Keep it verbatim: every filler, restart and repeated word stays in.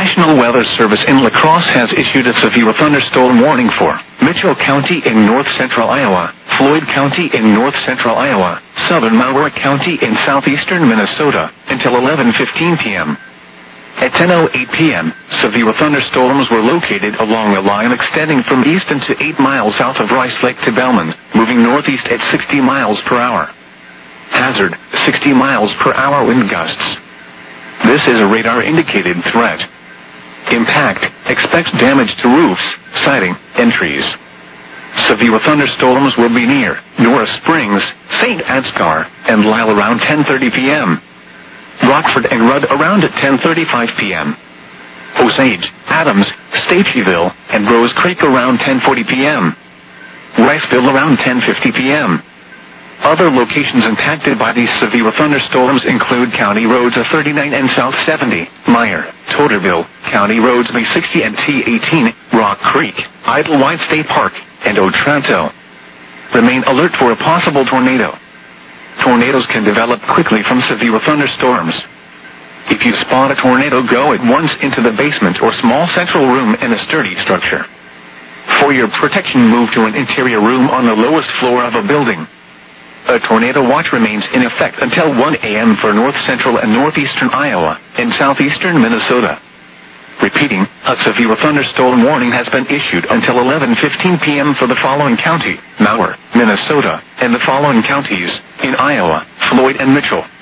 National Weather Service in La Crosse has issued a severe thunderstorm warning for Mitchell County in north-central Iowa, Floyd County in north-central Iowa, southern Malheur County in southeastern Minnesota, until eleven fifteen p m At ten oh eight p m, severe thunderstorms were located along a line extending from Easton to eight miles south of Rice Lake to Belmond, moving northeast at sixty miles per hour. Hazard, sixty miles per hour wind gusts. This is a radar-indicated threat. Impact, expect damage to roofs, siding, and trees. Severe thunderstorms will be near Nora Springs, Saint Ansgar, and Lisle around ten thirty p m Rockford and Rudd around at ten thirty-five p m Osage, Adams, Staceyville, and Rose Creek around ten forty p m Riceville around ten fifty p m Other locations impacted by these severe thunderstorms include County Roads A thirty-nine and South seventy, Meyer, Totterville, County Roads B sixty and T eighteen, Rock Creek, Idlewild State Park, and Otranto. Remain alert for a possible tornado. Tornadoes can develop quickly from severe thunderstorms. If you spot a tornado, go at once into the basement or small central room in a sturdy structure. For your protection, move to an interior room on the lowest floor of a building. A tornado watch remains in effect until one a m for north-central and northeastern Iowa and southeastern Minnesota. Repeating, a severe thunderstorm warning has been issued until eleven fifteen p m for the following county, Malheur, Minnesota, and the following counties, in Iowa, Floyd and Mitchell.